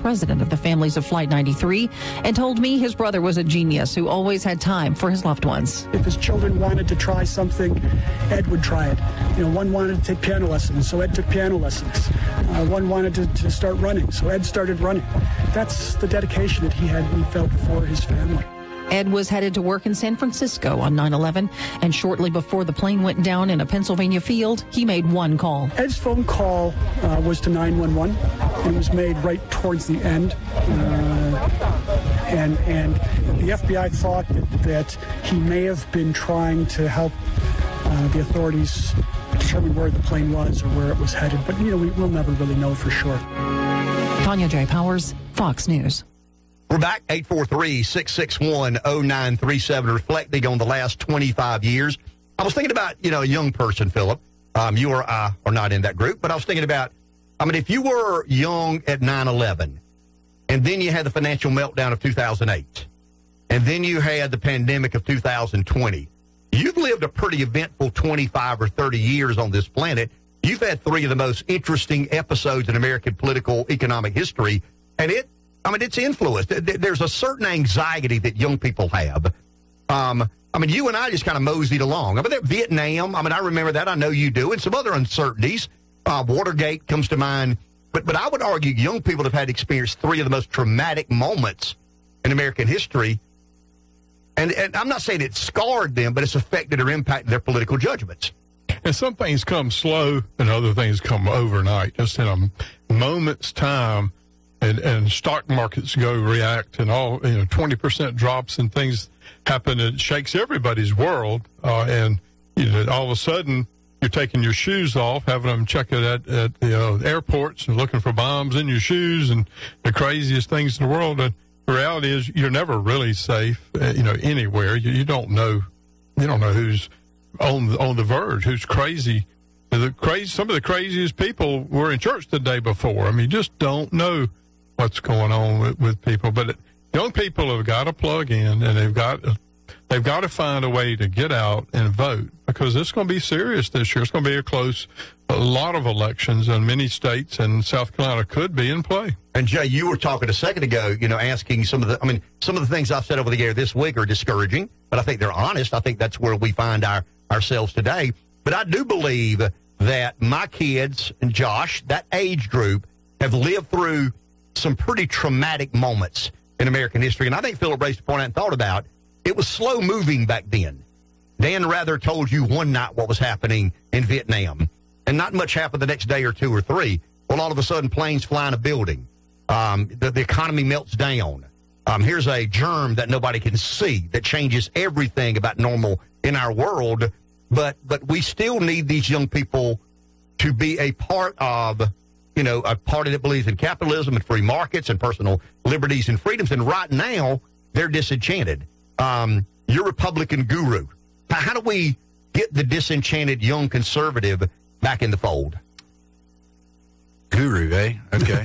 president of the families of Flight 93, and told me his brother was a genius who always had time for his loved ones. If his children wanted to try something, Ed would try it. One wanted to take piano lessons, so Ed took piano lessons. One wanted to start running, so Ed started running. That's the dedication that he felt for his family. Ed was headed to work in San Francisco on 9/11, and shortly before the plane went down in a Pennsylvania field, he made one call. Ed's phone call was to 911, and it was made right towards the end. And the FBI thought that he may have been trying to help the authorities determine where the plane was or where it was headed. But, we'll never really know for sure. Tanya J. Powers, Fox News. We're back, 843-661-0937, reflecting on the last 25 years. I was thinking about, a young person, Philip. You or I are not in that group, but I was thinking about, if you were young at 9/11, and then you had the financial meltdown of 2008, and then you had the pandemic of 2020, you've lived a pretty eventful 25 or 30 years on this planet. You've had three of the most interesting episodes in American political economic history, and it's influenced. There's a certain anxiety that young people have. You and I just kind of moseyed along. Vietnam, I remember that. I know you do. And some other uncertainties. Watergate comes to mind. But I would argue young people have had experienced three of the most traumatic moments in American history. And I'm not saying it scarred them, but it's affected or impacted their political judgments. And some things come slow and other things come overnight, just in a moment's time. And stock markets react, and all 20% drops and things happen. It shakes everybody's world, and all of a sudden you're taking your shoes off, having them check it at the airports and looking for bombs in your shoes and the craziest things in the world. And the reality is, you're never really safe, anywhere. You don't know who's on the verge, who's crazy. Some of the craziest people were in church the day before. You just don't know what's going on with people. But young people have got to plug in, and they've got to find a way to get out and vote, because it's going to be serious this year. It's going to be a lot of elections in many states, and South Carolina could be in play. And Jay, you were talking a second ago, asking some of the things I've said over the air this week are discouraging, but I think they're honest. I think that's where we find ourselves today. But I do believe that my kids and Josh, that age group, have lived through some pretty traumatic moments in American history. And I think Philip raised a point I hadn't thought about. It was slow moving back then. Dan Rather told you one night what was happening in Vietnam, and not much happened the next day or two or three. Well, all of a sudden, planes fly in a building. The economy melts down. Here's a germ that nobody can see that changes everything about normal in our world. But we still need these young people to be a part of a party that believes in capitalism and free markets and personal liberties and freedoms. And right now, they're disenchanted. You're Republican guru. How do we get the disenchanted young conservative back in the fold? Guru, eh? Okay.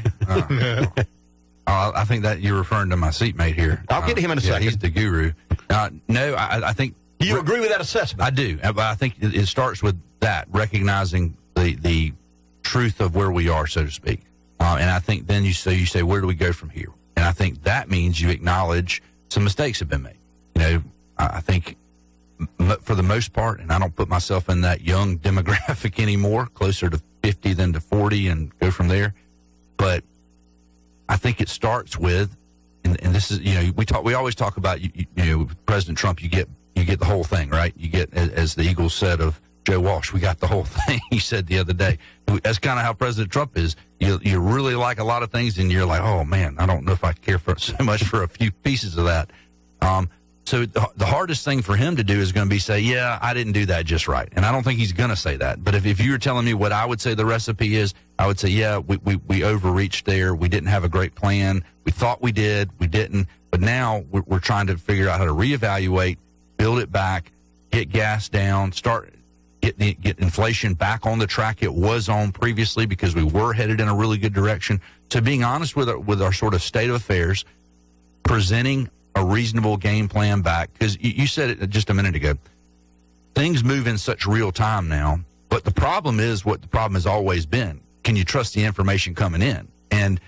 I think that you're referring to my seatmate here. I'll get to him in a second. He's the guru. No, I think... Do you agree with that assessment? I do. I think it starts with that, recognizing the truth of where we are, so to speak. And I think then you say, where do we go from here? And I think that means you acknowledge some mistakes have been made. I think for the most part, and I don't put myself in that young demographic anymore, closer to 50 than to 40 and go from there. But I think it starts with, and this is, we always talk about, President Trump, you get the whole thing, right? You get, as the Eagles said of Joe Walsh, we got the whole thing. He said the other day. That's kind of how President Trump is. You really like a lot of things, and you're like, oh man, I don't know if I care so much for a few pieces of that. So the hardest thing for him to do is going to be say, yeah, I didn't do that just right. And I don't think he's going to say that. But if you were telling me what I would say the recipe is, I would say, yeah, we overreached there. We didn't have a great plan. We thought we did. We didn't. But now we're trying to figure out how to reevaluate, build it back, get gas down, get inflation back on the track it was on previously, because we were headed in a really good direction. So being honest with our sort of state of affairs, presenting a reasonable game plan back, because you said it just a minute ago, things move in such real time now, but the problem is what the problem has always been. Can you trust the information coming in? And,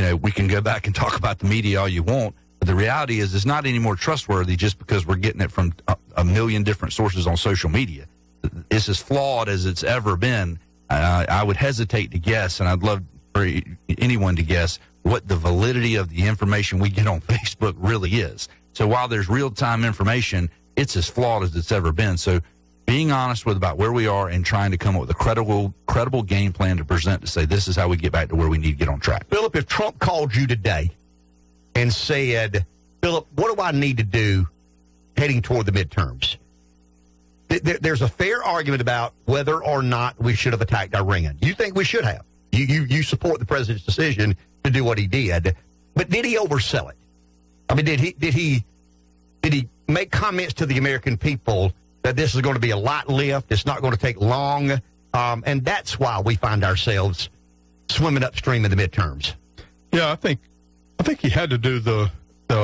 we can go back and talk about the media all you want. But the reality is it's not any more trustworthy just because we're getting it from a million different sources on social media. It's as flawed as it's ever been. I would hesitate to guess, and I'd love for anyone to guess what the validity of the information we get on Facebook really is. So while there's real-time information, it's as flawed as it's ever been. So being honest about where we are and trying to come up with a credible game plan to present to say this is how we get back to where we need to get on track. Philip, if Trump called you today and said, Philip, what do I need to do heading toward the midterms? There's a fair argument about whether or not we should have attacked Iran. You think we should have. You support the president's decision to do what he did, but did he oversell it? I mean, did he make comments to the American people that this is going to be a light lift, it's not going to take long, and that's why we find ourselves swimming upstream in the midterms? Yeah, I think he had to do the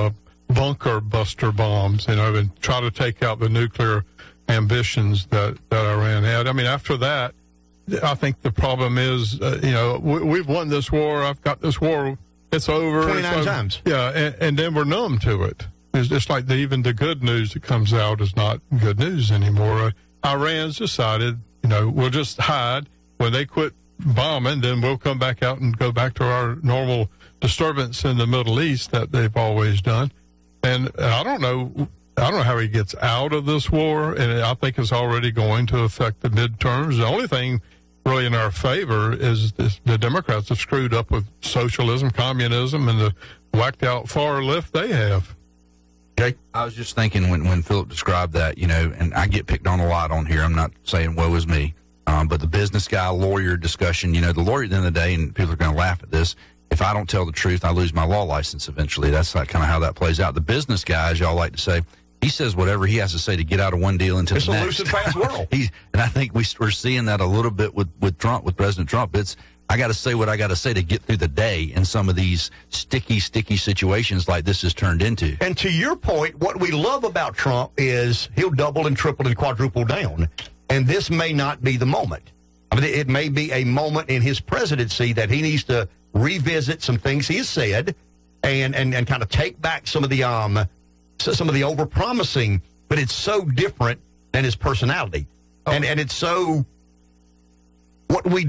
bunker buster bombs, and try to take out the nuclear ambitions that Iran had. I mean, after that, I think the problem is, we've won this war. I've got this war. It's over. 29 times. Yeah, and then we're numb to it. It's just like even the good news that comes out is not good news anymore. Iran's decided, we'll just hide. When they quit bombing, then we'll come back out and go back to our normal disturbance in the Middle East that they've always done. And I don't know how he gets out of this war, and I think it's already going to affect the midterms. The only thing really in our favor is the Democrats have screwed up with socialism, communism, and the whacked out far left they have. Okay. I was just thinking when Philip described that, and I get picked on a lot on here. I'm not saying woe is me, but the business guy, lawyer discussion, the lawyer at the end of the day, and people are going to laugh at this, if I don't tell the truth, I lose my law license eventually. That's kind of how that plays out. The business guy, as y'all like to say, he says whatever he has to say to get out of one deal into the next. It's a loose and fast world. And I think we're seeing that a little bit with Trump, with President Trump. I got to say what I got to say to get through the day in some of these sticky situations like this has turned into. And to your point, what we love about Trump is he'll double and triple and quadruple down. And this may not be the moment. I mean, it may be a moment in his presidency that he needs to revisit some things he has said and kind of take back some of the overpromising, but it's so different than his personality. Oh. And it's so what we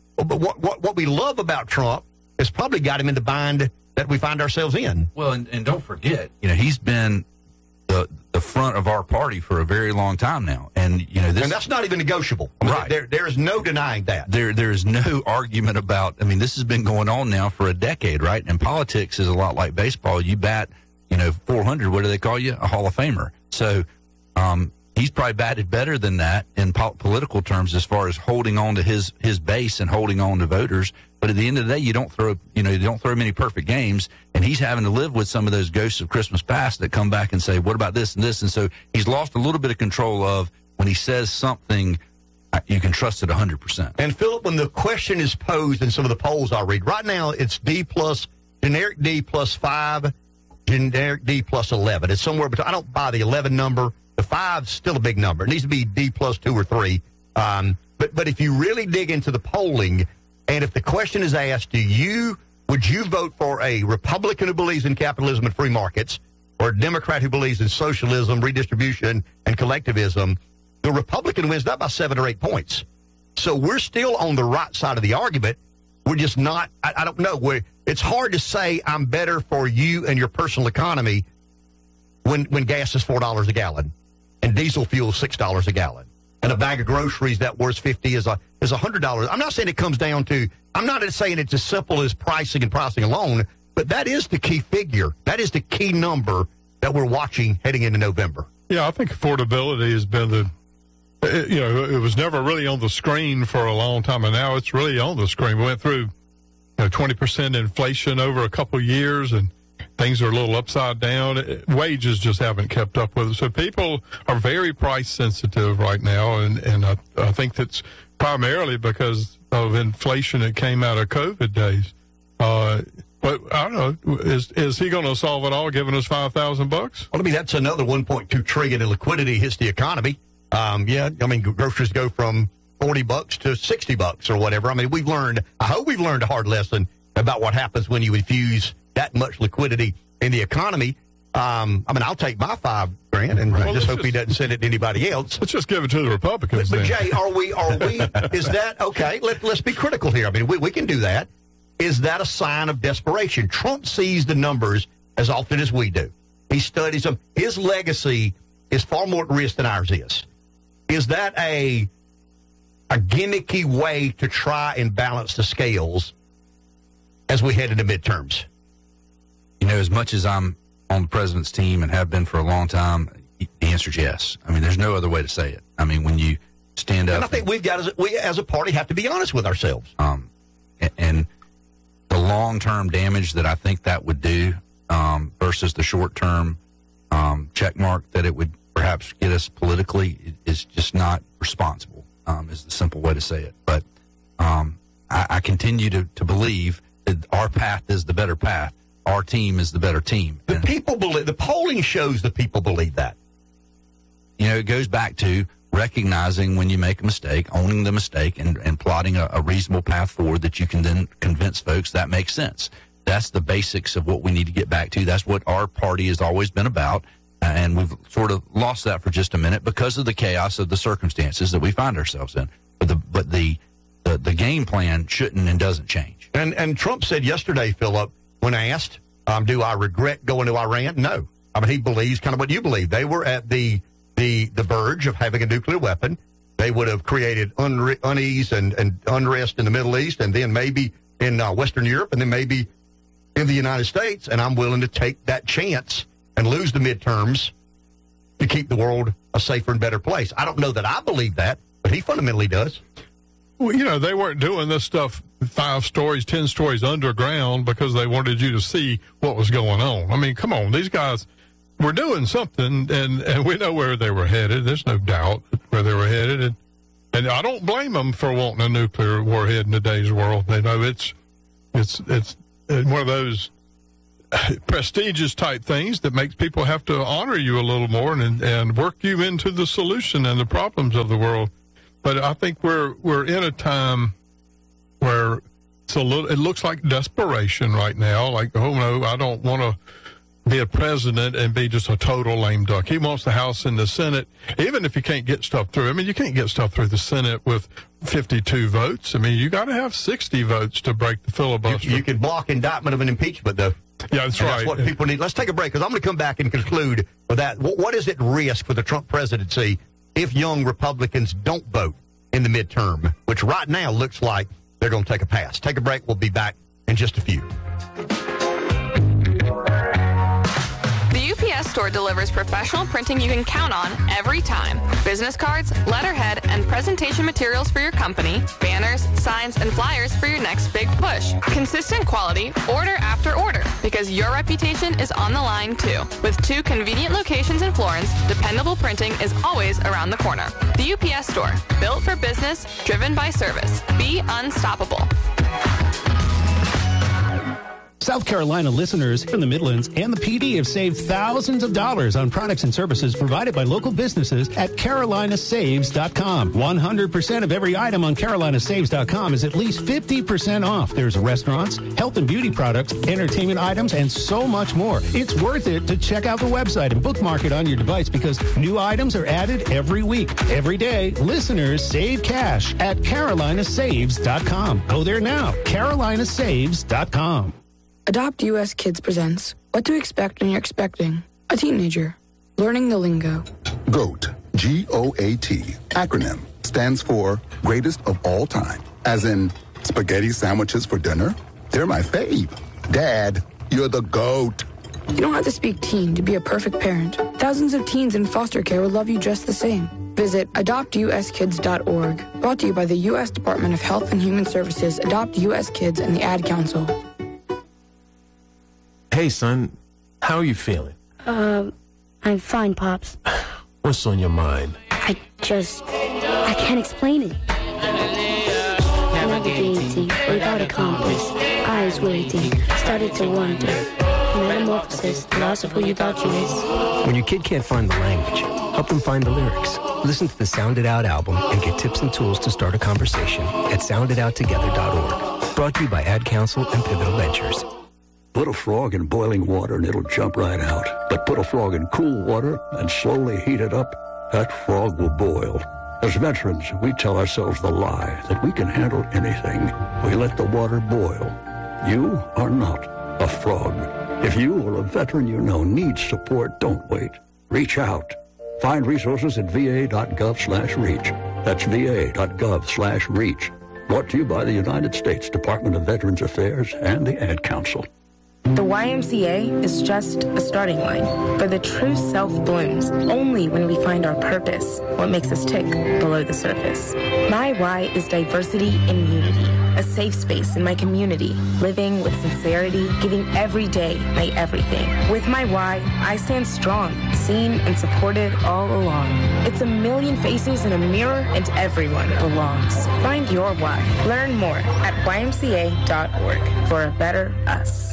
love about Trump has probably got him in the bind that we find ourselves in. Well, and don't forget, he's been the front of our party for a very long time now, and and that's not even negotiable. Right. There is no denying that. There is no argument about. I mean, this has been going on now for a decade, right? And politics is a lot like baseball. You bat 400. What do they call you? A Hall of Famer. So he's probably batted better than that in political terms as far as holding on to his base and holding on to voters. But at the end of the day, you don't throw many perfect games, and he's having to live with some of those ghosts of Christmas past that come back and say, what about this and this? And so he's lost a little bit of control of when he says something, you can trust it 100%. And Philip, when the question is posed in some of the polls I read, right now it's D plus, generic D plus 5, generic D plus 11. It's somewhere between, I don't buy the 11 number. The 5's still a big number. It needs to be D plus 2 or 3. But if you really dig into the polling, and if the question is asked, would you vote for a Republican who believes in capitalism and free markets, or a Democrat who believes in socialism, redistribution, and collectivism, the Republican wins that by 7 or 8 points. So we're still on the right side of the argument. We're just not, I don't know, it's hard to say I'm better for you and your personal economy when gas is $4 a gallon and diesel fuel is $6 a gallon. And a bag of groceries that worth $50 is $100. I'm not saying it comes down to, I'm not saying it's as simple as pricing and pricing alone, but that is the key figure. That is the key number that we're watching heading into November. Yeah, I think affordability has been it was never really on the screen for a long time, and now it's really on the screen. We went through 20% inflation over a couple of years, and things are a little upside down. Wages just haven't kept up with it. So people are very price sensitive right now, and I think that's primarily because of inflation that came out of COVID days. But I don't know, is he going to solve it all, giving us $5,000? Well, I mean, that's another $1.2 trillion in liquidity hits the economy. Yeah, I mean, groceries go from $40 to $60 or whatever. I mean, I hope we've learned a hard lesson about what happens when you infuse that much liquidity in the economy. I'll take my $5 grand and just hope he doesn't send it to anybody else. Let's just give it to the Republicans. But Jay, are we? Is that okay? Let's be critical here. I mean, we can do that. Is that a sign of desperation? Trump sees the numbers as often as we do. He studies them. His legacy is far more at risk than ours is. Is that a gimmicky way to try and balance the scales as we head into midterms? You know, as much as I'm on the president's team and have been for a long time, the answer is yes. I mean, there's no other way to say it. I mean, when you stand up. And I think we as a party have to be honest with ourselves. And the long-term damage that I think that would do versus the short-term check mark that it would perhaps get us politically is just not responsible, is the simple way to say it. But I continue to believe that our path is the better path. Our team is the better team. The people believe, the polling shows the people believe that. You know, it goes back to recognizing when you make a mistake, owning the mistake, and plotting a reasonable path forward that you can then convince folks that makes sense. That's the basics of what we need to get back to. That's what our party has always been about, and we've sort of lost that for just a minute because of the chaos of the circumstances that we find ourselves in. But the game plan shouldn't and doesn't change. And Trump said yesterday, Philip, when asked, do I regret going to Iran? No. I mean, he believes kind of what you believe. They were at the verge of having a nuclear weapon. They would have created unease and unrest in the Middle East, and then maybe in Western Europe, and then maybe in the United States. And I'm willing to take that chance and lose the midterms to keep the world a safer and better place. I don't know that I believe that, but he fundamentally does. Well, you know, they weren't doing this stuff 5 stories, 10 stories underground because they wanted you to see what was going on. I mean, come on, these guys were doing something, and we know where they were headed. There's no doubt where they were headed, and I don't blame them for wanting a nuclear warhead in today's world. They know it's one of those prestigious type things that makes people have to honor you a little more and work you into the solution and the problems of the world. But I think we're in a time where it looks like desperation right now. Like, oh no, I don't want to be a president and be just a total lame duck. He wants the House and the Senate, even if you can't get stuff through. I mean, you can't get stuff through the Senate with 52 votes. I mean, you got to have 60 votes to break the filibuster. You can block indictment of an impeachment, though. Yeah, that's right. That's what people need. Let's take a break, because I'm going to come back and conclude with that. What is at risk for the Trump presidency if young Republicans don't vote in the midterm, which right now looks like they're going to take a pass? Take a break. We'll be back in just a few. The UPS Store delivers professional printing you can count on every time. Business cards, letterhead, and presentation materials for your company, banners, signs, and flyers for your next big push. Consistent quality, order after order, because your reputation is on the line too. With 2 convenient locations in Florence, dependable printing is always around the corner. The UPS Store, built for business, driven by service. Be unstoppable. South Carolina listeners from the Midlands and the PD have saved thousands of dollars on products and services provided by local businesses at carolinasaves.com. 100% of every item on carolinasaves.com is at least 50% off. There's restaurants, health and beauty products, entertainment items, and so much more. It's worth it to check out the website and bookmark it on your device because new items are added every week. Every day, listeners save cash at carolinasaves.com. Go there now, carolinasaves.com. Adopt US Kids presents What to Expect When You're Expecting a Teenager. Learning the lingo. GOAT, G-O-A-T, acronym, stands for Greatest of All Time. As in, spaghetti sandwiches for dinner? They're my fave. Dad, you're the GOAT. You don't have to speak teen to be a perfect parent. Thousands of teens in foster care will love you just the same. Visit adoptuskids.org. Brought to you by the U.S. Department of Health and Human Services, Adopt U.S. Kids, and the Ad Council. Hey, son, how are you feeling? I'm fine, Pops. What's on your mind? I can't explain it. Navigating without a compass, eyes waiting, started to wonder. Metamorphosis, the loss of who you thought you is. When your kid can't find the language, help them find the lyrics. Listen to the Sound It Out album and get tips and tools to start a conversation at sounditouttogether.org. Brought to you by Ad Council and Pivotal Ventures. Put a frog in boiling water and it'll jump right out. But put a frog in cool water and slowly heat it up, that frog will boil. As veterans, we tell ourselves the lie that we can handle anything. We let the water boil. You are not a frog. If you or a veteran you know needs support, don't wait. Reach out. Find resources at va.gov/reach. That's va.gov/reach. Brought to you by the United States Department of Veterans Affairs and the Ad Council. The YMCA is just a starting line, but the true self blooms only when we find our purpose, what makes us tick below the surface. My why is diversity and unity, a safe space in my community, living with sincerity, giving every day my everything. With my why, I stand strong, seen and supported all along. It's a million faces in a mirror and everyone belongs. Find your why. Learn more at ymca.org for a better us.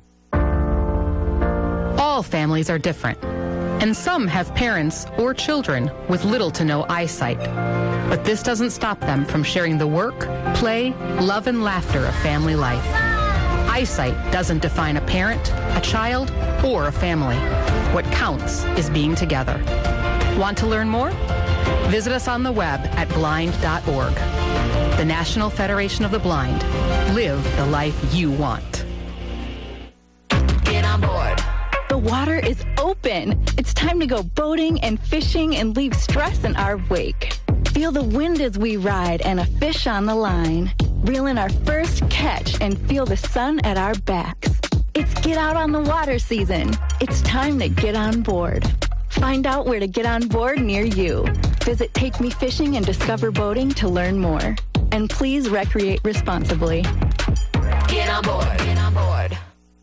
All families are different, and some have parents or children with little to no eyesight. But this doesn't stop them from sharing the work, play, love, and laughter of family life. Eyesight doesn't define a parent, a child, or a family. What counts is being together. Want to learn more? Visit us on the web at blind.org. The National Federation of the Blind. Live the life you want. Get on board. The water is open. It's time to go boating and fishing and leave stress in our wake. Feel the wind as we ride and a fish on the line. Reel in our first catch and feel the sun at our backs. It's get out on the water season. It's time to get on board. Find out where to get on board near you. Visit Take Me Fishing and Discover Boating to learn more. And please recreate responsibly. Get on board. Get on board.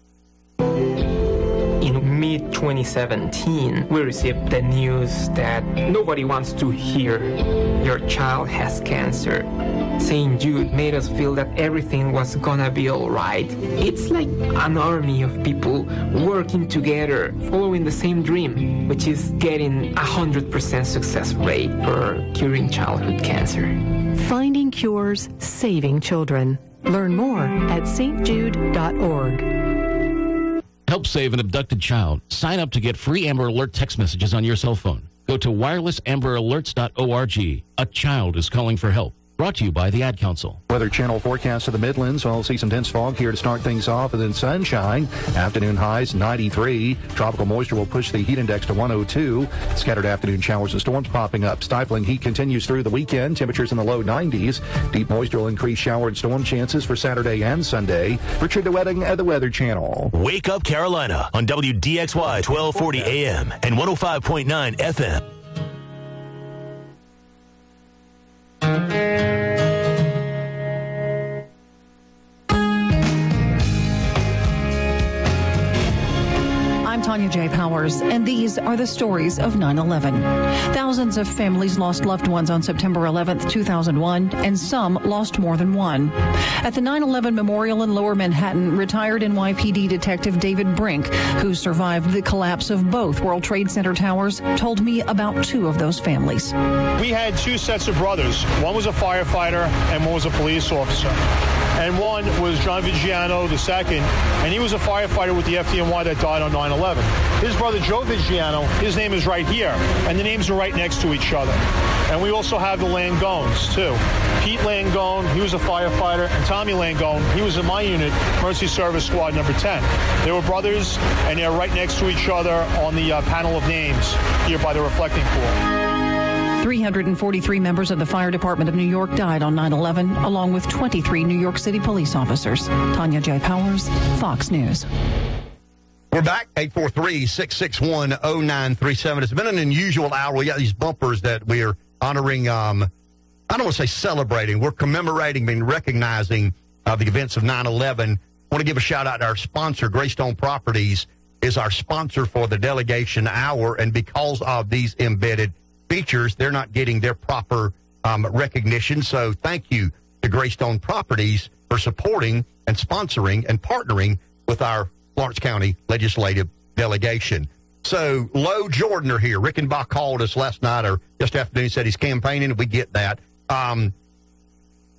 In mid-2017, we received the news that nobody wants to hear your child has cancer. St. Jude made us feel that everything was gonna be all right. It's like an army of people working together, following the same dream, which is getting 100% success rate for curing childhood cancer. Finding cures, saving children. Learn more at stjude.org. Help save an abducted child. Sign up to get free Amber Alert text messages on your cell phone. Go to wirelessamberAlerts.org. A child is calling for help. Brought to you by the Ad Council. Weather Channel forecast of the Midlands. I'll see some dense fog here to start things off, and then sunshine. Afternoon highs 93. Tropical moisture will push the heat index to 102. Scattered afternoon showers and storms popping up. Stifling heat continues through the weekend. Temperatures in the low 90s. Deep moisture will increase shower and storm chances for Saturday and Sunday. Richard DeWetting at the Weather Channel. Wake Up Carolina on WDXY 1240 AM and 105.9 FM. I'm Tanya J. Powers, and these are the stories of 9/11. Thousands of families lost loved ones on September 11th, 2001, and some lost more than one. At the 9/11 Memorial in Lower Manhattan, retired NYPD Detective David Brink, who survived the collapse of both World Trade Center towers, told me about two of those families. We had two sets of brothers. One was a firefighter and one was a police officer. And one was John Vigiano, the second, and he was a firefighter with the FDNY that died on 9/11. His brother, Joe Vigiano, his name is right here, and the names are right next to each other. And we also have the Langones, too. Pete Langone, he was a firefighter, and Tommy Langone, he was in my unit, Mercy Service Squad number 10. They were brothers, and they're right next to each other on the panel of names here by the reflecting pool. 343 members of the Fire Department of New York died on 9/11, along with 23 New York City police officers. Tanya J. Powers, Fox News. We're back, 843-661-0937. It's been an unusual hour. We got these bumpers that we're honoring, I don't want to say celebrating. We're commemorating and recognizing the events of 9/11. I want to give a shout out to our sponsor, Greystone Properties, is our sponsor for the Delegation Hour, and because of these embedded features, they're not getting their proper recognition. So thank you to Greystone Properties for supporting and sponsoring and partnering with our Florence County Legislative Delegation. So Lowe Jordan are here. Rickenbach called us last night or just afternoon, said he's campaigning. We get that.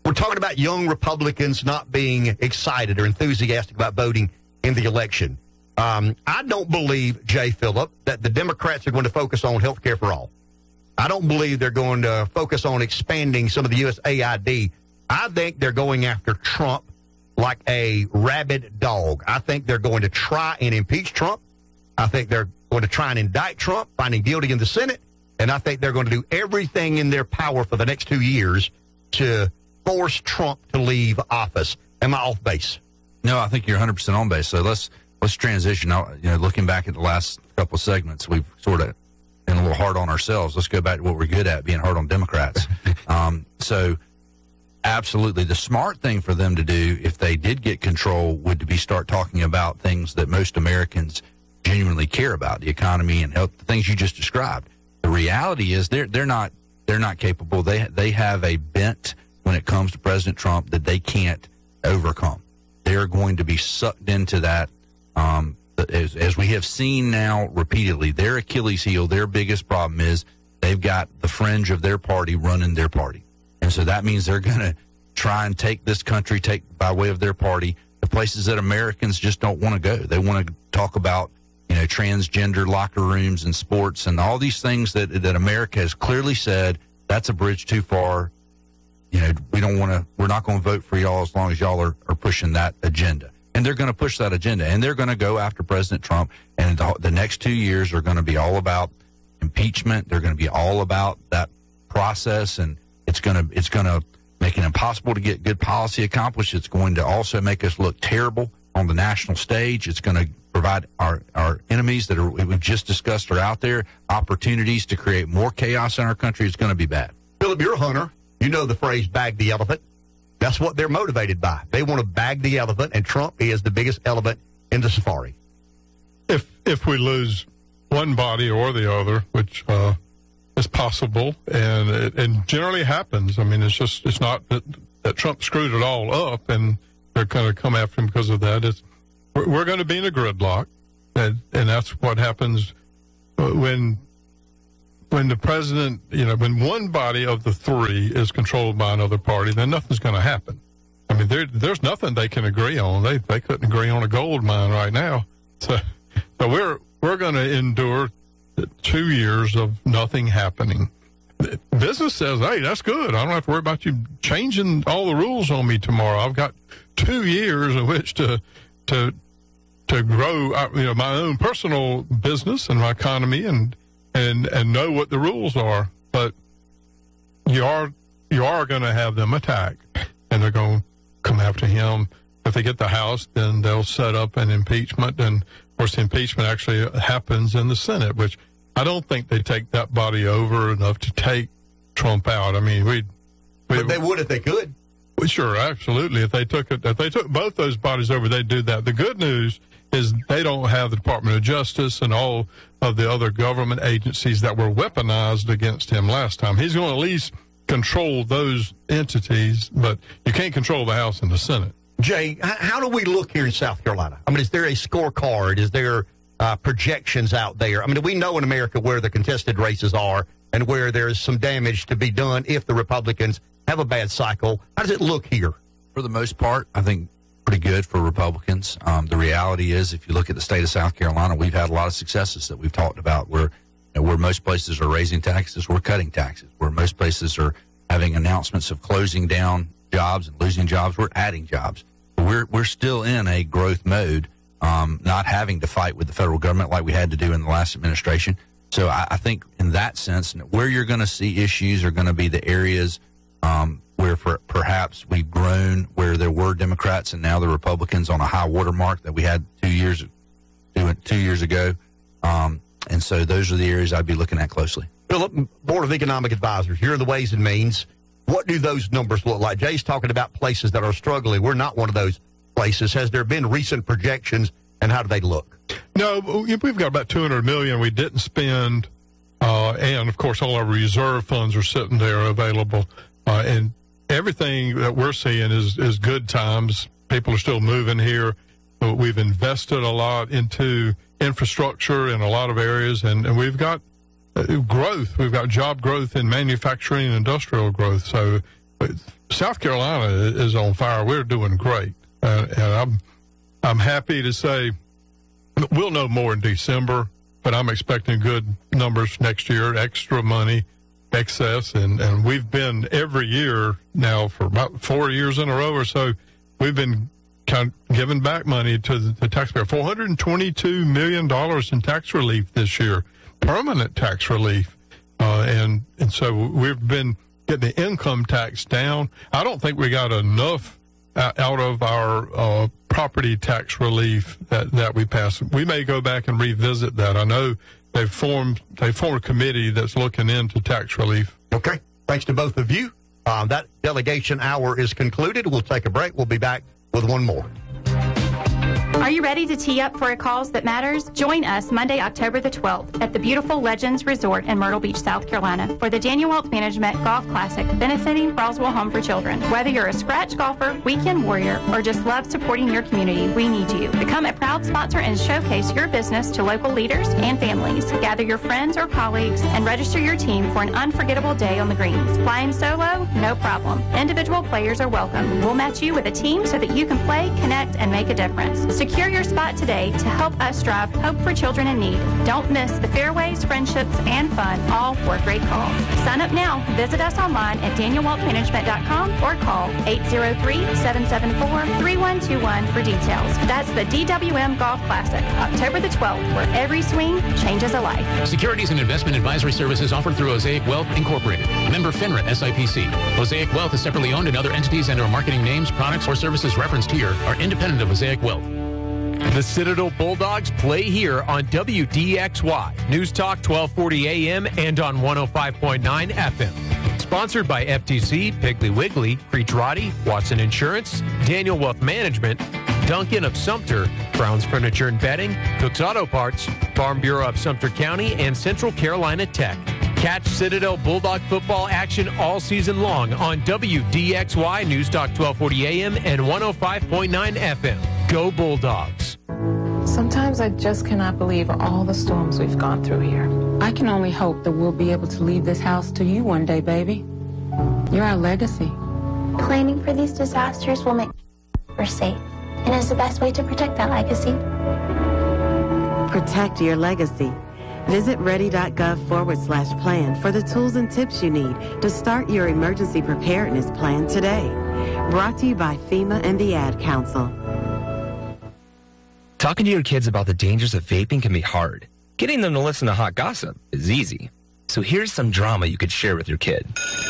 we're talking about young Republicans not being excited or enthusiastic about voting in the election. I don't believe, Jay Phillip, that the Democrats are going to focus on health care for all. I don't believe they're going to focus on expanding some of the USAID. I think they're going after Trump like a rabid dog. I think they're going to try and impeach Trump. I think they're going to try and indict Trump, find him guilty in the Senate. And I think they're going to do everything in their power for the next 2 years to force Trump to leave office. Am I off base? No, I think you're 100% on base. So let's transition. Now, looking back at the last couple of segments, we've sort of been a little hard on ourselves. Let's go back to what we're good at, being hard on Democrats. So absolutely, the smart thing for them to do if they did get control would be start talking about things that most Americans genuinely care about, the economy and health, the things you just described. The reality is they're not capable. They have a bent when it comes to President Trump that they can't overcome. They're going to be sucked into that. As we have seen now repeatedly, their Achilles heel, their biggest problem is they've got the fringe of their party running their party. And so that means they're going to try and take this country, by way of their party, the places that Americans just don't want to go. They want to talk about, transgender locker rooms and sports and all these things that America has clearly said, that's a bridge too far. We're not going to vote for y'all as long as y'all are pushing that agenda. And they're going to push that agenda, and they're going to go after President Trump. And the next 2 years are going to be all about impeachment. They're going to be all about that process, and it's going to make it impossible to get good policy accomplished. It's going to also make us look terrible on the national stage. It's going to provide our enemies that we've just discussed are out there opportunities to create more chaos in our country. It's going to be bad. Phillip, you're a hunter. You know the phrase "bag the elephant." That's what they're motivated by. They want to bag the elephant, and Trump is the biggest elephant in the safari. If we lose one body or the other, which is possible, and it generally happens. I mean, it's not that Trump screwed it all up, and they're going to come after him because of that. We're going to be in a gridlock, and that's what happens when the president, when one body of the three is controlled by another party, then nothing's going to happen. I mean, there's nothing they can agree on. They couldn't agree on a gold mine right now. So we're going to endure 2 years of nothing happening. Business says, hey, that's good. I don't have to worry about you changing all the rules on me tomorrow. I've got 2 years in which to grow, my own personal business and my economy and know what the rules are. But you are going to have them attack, and they're going to come after him. If they get the House, then they'll set up an impeachment, and of course the impeachment actually happens in the Senate, which I don't think they take that body over enough to take Trump out. I mean, but they would if they could. Well, sure, absolutely. If they took both those bodies over, they'd do that. The good news is they don't have the Department of Justice and all of the other government agencies that were weaponized against him last time. He's going to at least control those entities, but you can't control the House and the Senate. Jay, how do we look here in South Carolina? I mean, is there a scorecard? Is there projections out there? I mean, do we know in America where the contested races are and where there's some damage to be done if the Republicans have a bad cycle? How does it look here? For the most part, I think pretty good for Republicans. The reality is, if you look at the state of South Carolina, we've had a lot of successes that we've talked about where most places are raising taxes, we're cutting taxes. Where most places are having announcements of closing down jobs and losing jobs, we're adding jobs. We're still in a growth mode, not having to fight with the federal government like we had to do in the last administration. So I think in that sense, where you're going to see issues are going to be the areas where perhaps we've grown, where there were Democrats and now the Republicans on a high water mark that we had 2 years ago. And so those are the areas I'd be looking at closely. Phillip, Board of Economic Advisors, you're in the Ways and Means. What do those numbers look like? Jay's talking about places that are struggling. We're not one of those places. Has there been recent projections, and how do they look? No, we've got about $200 million we didn't spend, and, of course, all our reserve funds are sitting there available. And everything that we're seeing is good times. People are still moving here. We've invested a lot into infrastructure in a lot of areas, and we've got growth. We've got job growth in manufacturing and industrial growth. So South Carolina is on fire. We're doing great. And I'm happy to say we'll know more in December, but I'm expecting good numbers next year, extra money, excess. And we've been every year now for about 4 years in a row or so, we've been kind of giving back money to the taxpayer. $422 million in tax relief this year, permanent tax relief. And so we've been getting the income tax down. I don't think we got enough out of our property tax relief that we passed. We may go back and revisit that. I know they formed a committee that's looking into tax relief. Okay. Thanks to both of you. That delegation hour is concluded. We'll take a break. We'll be back with one more. Are you ready to tee up for a cause that matters? Join us Monday, October the 12th at the beautiful Legends Resort in Myrtle Beach, South Carolina for the Daniel Wealth Management Golf Classic benefiting Roswell Home for Children. Whether you're a scratch golfer, weekend warrior, or just love supporting your community, we need you. Become a proud sponsor and showcase your business to local leaders and families. Gather your friends or colleagues and register your team for an unforgettable day on the greens. Flying solo? No problem. Individual players are welcome. We'll match you with a team so that you can play, connect, and make a difference. Secure your spot today to help us drive hope for children in need. Don't miss the fairways, friendships, and fun, all for a great cause. Sign up now. Visit us online at danielwealthmanagement.com or call 803-774-3121 for details. That's the DWM Golf Classic, October the 12th, where every swing changes a life. Securities and investment advisory services offered through Osaic Wealth Incorporated. Member FINRA SIPC. Osaic Wealth is separately owned, and other entities and/or marketing names, products, or services referenced here are independent of Osaic Wealth. The Citadel Bulldogs play here on WDXY, News Talk 1240 AM and on 105.9 FM. Sponsored by FTC, Piggly Wiggly, Creech Roddy, Watson Insurance, Daniel Wealth Management, Duncan of Sumter, Brown's Furniture and Bedding, Cook's Auto Parts, Farm Bureau of Sumter County, and Central Carolina Tech. Catch Citadel Bulldog football action all season long on WDXY, News Talk 1240 AM and 105.9 FM. Go Bulldogs. Sometimes I just cannot believe all the storms we've gone through here. I can only hope that we'll be able to leave this house to you one day, baby. You're our legacy. Planning for these disasters will make we're safe, and is the best way to protect that legacy. Protect your legacy. Visit ready.gov/plan for the tools and tips you need to start your emergency preparedness plan today. Brought to you by FEMA and the Ad Council. Talking to your kids about the dangers of vaping can be hard. Getting them to listen to hot gossip is easy. So here's some drama you could share with your kid.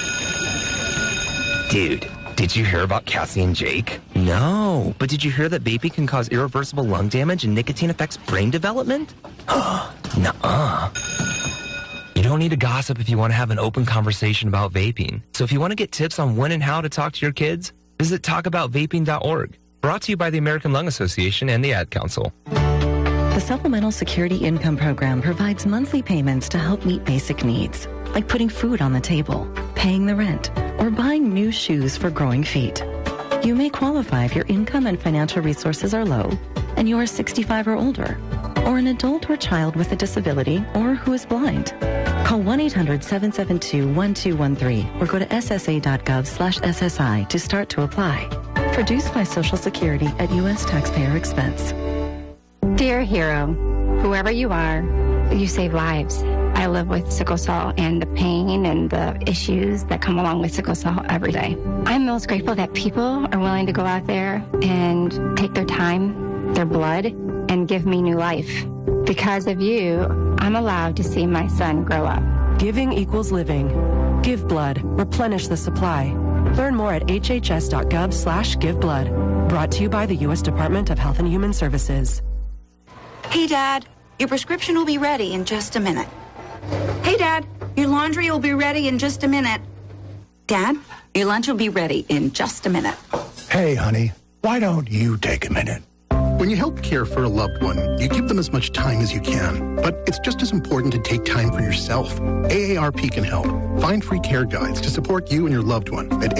Dude, did you hear about Cassie and Jake? No, but did you hear that vaping can cause irreversible lung damage and nicotine affects brain development? Nuh-uh. You don't need to gossip if you want to have an open conversation about vaping. So if you want to get tips on when and how to talk to your kids, visit talkaboutvaping.org. Brought to you by the American Lung Association and the Ad Council. The Supplemental Security Income Program provides monthly payments to help meet basic needs, like putting food on the table, paying the rent, or buying new shoes for growing feet. You may qualify if your income and financial resources are low and you are 65 or older, or an adult or child with a disability, or who is blind. Call 1-800-772-1213 or go to ssa.gov/SSI to start to apply. Produced by Social Security at U.S. taxpayer expense. Dear hero, whoever you are, you save lives. I live with sickle cell and the pain and the issues that come along with sickle cell every day. I'm most grateful that people are willing to go out there and take their time, their blood, and give me new life. Because of you, I'm allowed to see my son grow up. Giving equals living. Give blood. Replenish the supply. Learn more at hhs.gov/giveblood. Brought to you by the U.S. Department of Health and Human Services. Hey, Dad, your prescription will be ready in just a minute. Hey, Dad, your laundry will be ready in just a minute. Dad, your lunch will be ready in just a minute. Hey, honey, why don't you take a minute? When you help care for a loved one, you give them as much time as you can. But it's just as important to take time for yourself. AARP can help. Find free care guides to support you and your loved one at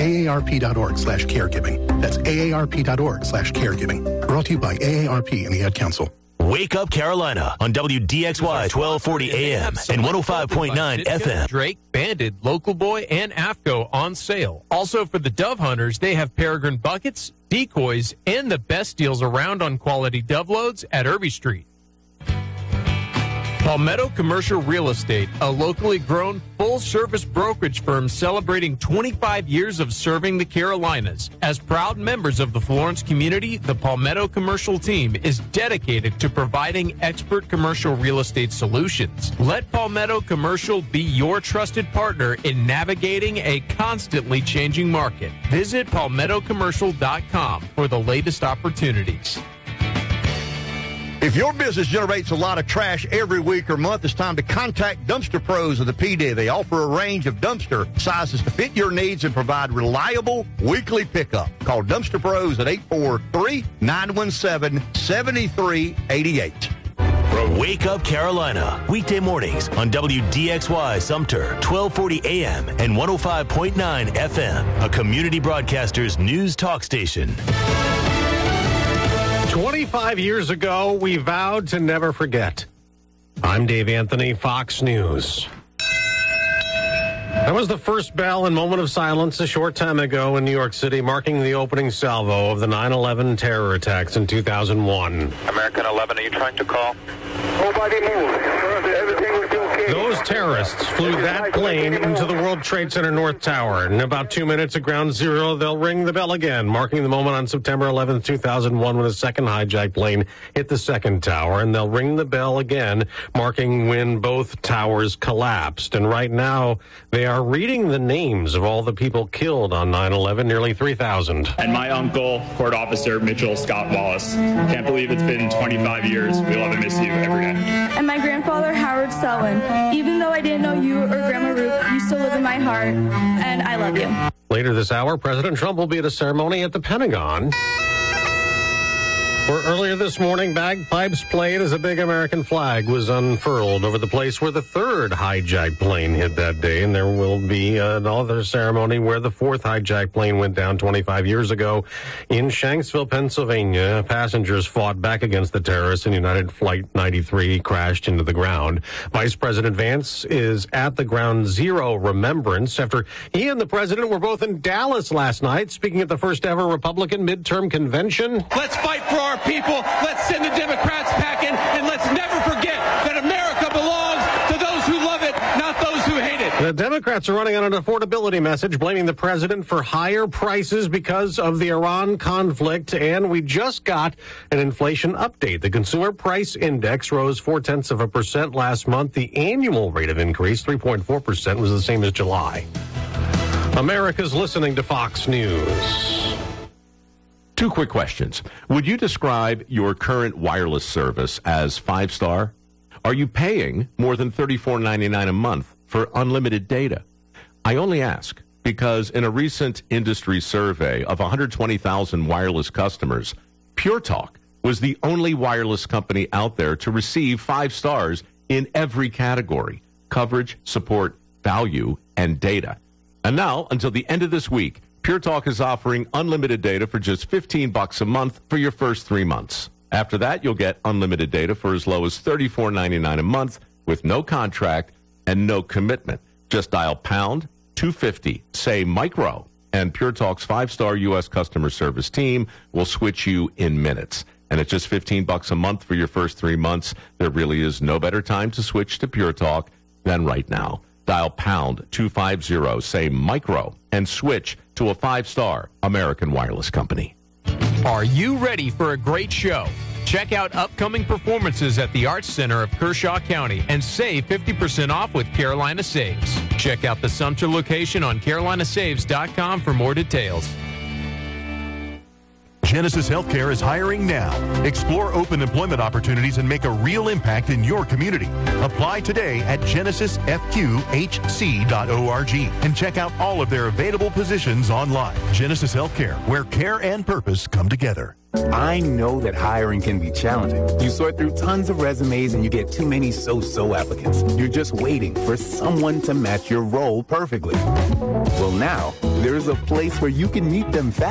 aarp.org/caregiving. That's aarp.org/caregiving. Brought to you by AARP and the Ad Council. Wake Up Carolina on WDXY 1240 AM and 105.9 FM. Drake, Banded, Local Boy, and AFCO on sale. Also for the dove hunters, they have Peregrine buckets, decoys, and the best deals around on quality dove loads at Irby Street. Palmetto Commercial Real Estate, a locally grown full-service brokerage firm celebrating 25 years of serving the Carolinas. As proud members of the Florence community, the Palmetto Commercial team is dedicated to providing expert commercial real estate solutions. Let Palmetto Commercial be your trusted partner in navigating a constantly changing market. Visit palmettocommercial.com for the latest opportunities. If your business generates a lot of trash every week or month, it's time to contact Dumpster Pros of the PD. They offer a range of dumpster sizes to fit your needs and provide reliable weekly pickup. Call Dumpster Pros at 843-917-7388. Wake Up Carolina, weekday mornings on WDXY Sumter, 1240 AM and 105.9 FM, a community broadcaster's news talk station. 25 years ago, we vowed to never forget. I'm Dave Anthony, Fox News. That was the first bell and moment of silence a short time ago in New York City, marking the opening salvo of the 9/11 terror attacks in 2001. American 11, are you trying to call? Nobody move. Everything will be okay. Those terrorists flew that plane into the World Trade Center North Tower. In about 2 minutes at ground zero, they'll ring the bell again, marking the moment on September 11th, 2001, when a second hijacked plane hit the second tower. And they'll ring the bell again, marking when both towers collapsed. And right now, they are reading the names of all the people killed on 9/11, nearly 3,000. And my uncle, Court Officer Mitchell Scott Wallace. Can't believe it's been 25 years. We love and miss you every day. And my grandfather, Howard Selwyn. Even though I didn't know you or Grandma Ruth, you still live in my heart, and I love you. Later this hour, President Trump will be at a ceremony at the Pentagon, where earlier this morning, bagpipes played as a big American flag was unfurled over the place where the third hijacked plane hit that day. And there will be another ceremony where the fourth hijacked plane went down 25 years ago in Shanksville, Pennsylvania. Passengers fought back against the terrorists, and United Flight 93 crashed into the ground. Vice President Vance is at the Ground Zero Remembrance after he and the president were both in Dallas last night, speaking at the first ever Republican midterm convention. Let's fight for our people. Let's send the Democrats packing, and let's never forget that America belongs to those who love it, not those who hate it. The Democrats are running on an affordability message, blaming the president for higher prices because of the Iran conflict. And we just got an inflation update. The Consumer Price Index rose 0.4% last month. The annual rate of increase, 3.4%, was the same as July. America's listening to Fox News. Two quick questions. Would you describe your current wireless service as 5-star? Are you paying more than $34.99 a month for unlimited data? I only ask because in a recent industry survey of 120,000 wireless customers, Pure Talk was the only wireless company out there to receive 5 stars in every category: coverage, support, value, and data. And now, until the end of this week, Pure Talk is offering unlimited data for just $15 a month for your first 3 months. After that, you'll get unlimited data for as low as $34.99 a month with no contract and no commitment. Just dial pound 250, say micro, and Pure Talk's 5-star U.S. customer service team will switch you in minutes. And at just $15 a month for your first 3 months, there really is no better time to switch to Pure Talk than right now. Dial pound 250, say micro, and switch to a 5-star American wireless company. Are you ready for a great show? Check out upcoming performances at the Arts Center of Kershaw County and save 50% off with Carolina Saves. Check out the Sumter location on carolinasaves.com for more details. Genesis Healthcare is hiring now. Explore open employment opportunities and make a real impact in your community. Apply today at genesisfqhc.org and check out all of their available positions online. Genesis Healthcare, where care and purpose come together. I know that hiring can be challenging. You sort through tons of resumes and you get too many so-so applicants. You're just waiting for someone to match your role perfectly. Well, now, there's a place where you can meet them fast.